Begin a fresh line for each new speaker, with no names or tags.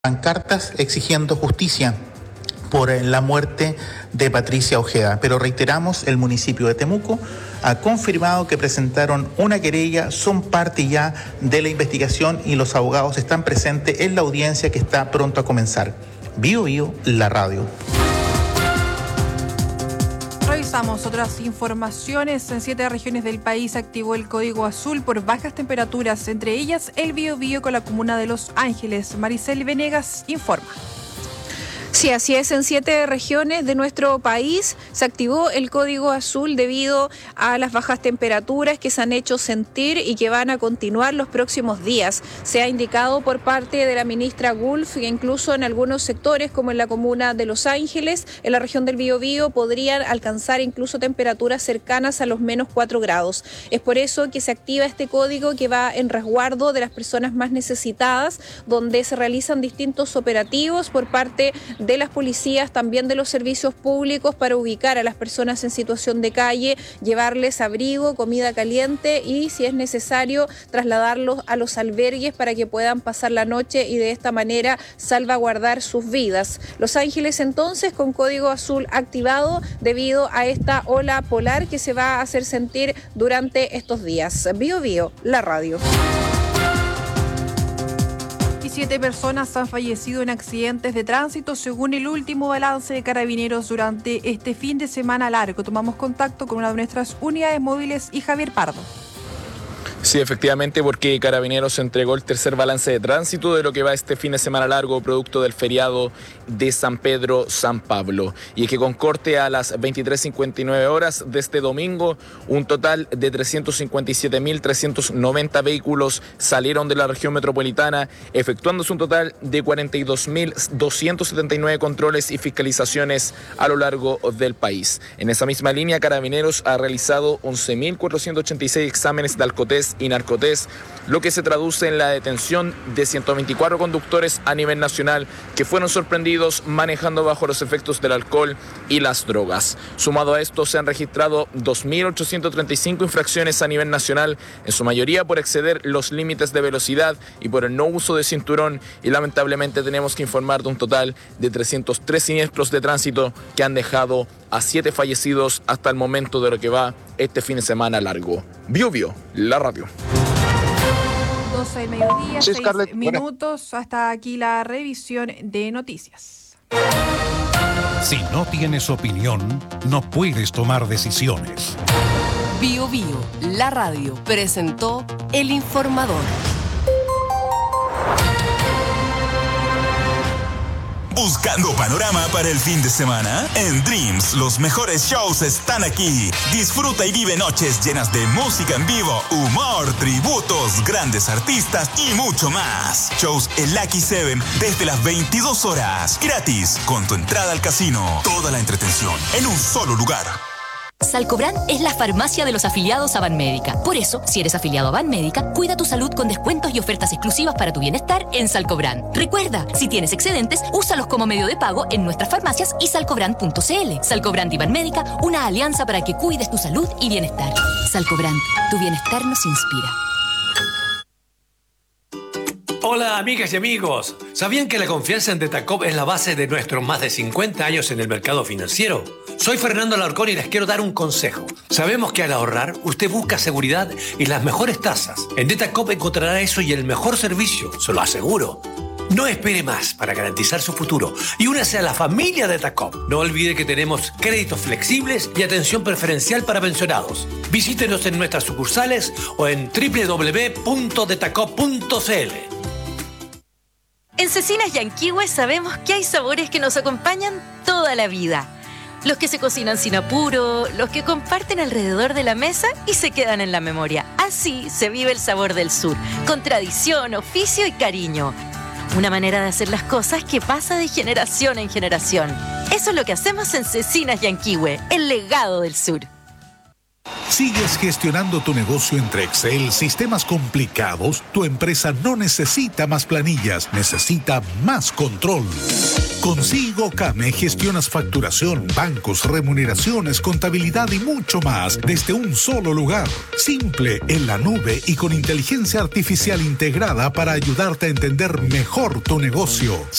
pancartas exigiendo justicia por la muerte de Patricia Ojeda. Pero reiteramos, el municipio de Temuco ha confirmado que presentaron una querella, son parte ya de la investigación y los abogados están presentes en la audiencia que está pronto a comenzar. Bio Bio, la radio.
Revisamos otras informaciones. En 7 regiones del país activó el código azul por bajas temperaturas, entre ellas el Biobío con la comuna de Los Ángeles. Maricel Venegas informa.
Sí, así es. En 7 regiones de nuestro país se activó el código azul debido a las bajas temperaturas que se han hecho sentir y que van a continuar los próximos días. Se ha indicado por parte de la ministra Gulf que incluso en algunos sectores, como en la comuna de Los Ángeles, en la región del Biobío, podrían alcanzar incluso temperaturas cercanas a los menos 4 grados. Es por eso que se activa este código que va en resguardo de las personas más necesitadas, donde se realizan distintos operativos por parte de las policías, también de los servicios públicos, para ubicar a las personas en situación de calle, llevarles abrigo, comida caliente y, si es necesario, trasladarlos a los albergues para que puedan pasar la noche y de esta manera salvaguardar sus vidas. Los Ángeles, entonces, con código azul activado debido a esta ola polar que se va a hacer sentir durante estos días. Bio Bio, la radio.
7 personas han fallecido en accidentes de tránsito según el último balance de Carabineros durante este fin de semana largo. Tomamos contacto con una de nuestras unidades móviles y Javier Pardo.
Sí, efectivamente, porque Carabineros entregó el tercer balance de tránsito de lo que va este fin de semana largo, producto del feriado de San Pedro, San Pablo. Y es que con corte a las 23:59 horas de este domingo, un total de 357.390 vehículos salieron de la región metropolitana, efectuándose un total de 42.279 controles y fiscalizaciones a lo largo del país. En esa misma línea, Carabineros ha realizado 11.486 exámenes de alcotés y narcotés, lo que se traduce en la detención de 124 conductores a nivel nacional que fueron sorprendidos manejando bajo los efectos del alcohol y las drogas. Sumado a esto, se han registrado 2.835 infracciones a nivel nacional, en su mayoría por exceder los límites de velocidad y por el no uso de cinturón, y lamentablemente tenemos que informar de un total de 303 siniestros de tránsito que han dejado a 7 fallecidos hasta el momento de lo que va este fin de semana largo. Bio Bio, la radio.
12 del mediodía,
Sí,
6
Scarlett,
minutos. Hasta aquí la revisión de noticias.
Si no tienes opinión, no puedes tomar decisiones.
Bio Bio, la radio, presentó El Informador.
¿Buscando panorama para el fin de semana? En Dreams, los mejores shows están aquí. Disfruta y vive noches llenas de música en vivo, humor, tributos, grandes artistas y mucho más. Shows en Lucky 7 desde las 22 horas. Gratis, con tu entrada al casino. Toda la entretención en un solo lugar.
Salcobran es la farmacia de los afiliados a Banmédica. Por eso, si eres afiliado a Banmédica, cuida tu salud con descuentos y ofertas exclusivas para tu bienestar en Salcobran. Recuerda, si tienes excedentes, úsalos como medio de pago en nuestras farmacias y salcobran.cl. Salcobran y Banmédica, una alianza para que cuides tu salud y bienestar. Salcobran, tu bienestar nos inspira.
Hola amigas y amigos, ¿sabían que la confianza en Detacop es la base de nuestros más de 50 años en el mercado financiero? Soy Fernando Alarcón y les quiero dar un consejo. Sabemos que al ahorrar, usted busca seguridad y las mejores tasas. En Detacop encontrará eso y el mejor servicio, se lo aseguro. No espere más para garantizar su futuro y únase a la familia Detacop. No olvide que tenemos créditos flexibles y atención preferencial para pensionados. Visítenos en nuestras sucursales o en www.detacop.cl.
En Cecinas Yanquihue sabemos que hay sabores que nos acompañan toda la vida. Los que se cocinan sin apuro, los que comparten alrededor de la mesa y se quedan en la memoria. Así se vive el sabor del sur, con tradición, oficio y cariño. Una manera de hacer las cosas que pasa de generación en generación. Eso es lo que hacemos en Cecinas Yanquihue, el legado del sur.
¿Sigues gestionando tu negocio entre Excel, sistemas complicados? Tu empresa no necesita más planillas, necesita más control. Consigo Came gestionas facturación, bancos, remuneraciones, contabilidad y mucho más desde un solo lugar. Simple, en la nube y con inteligencia artificial integrada para ayudarte a entender mejor tu negocio.